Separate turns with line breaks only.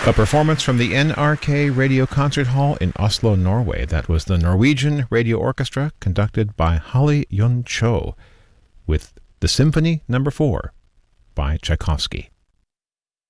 A performance from the NRK Radio Concert Hall in Oslo, Norway. That was the Norwegian Radio Orchestra, conducted by Holly Yun Cho, with the Symphony No. 4 by Tchaikovsky.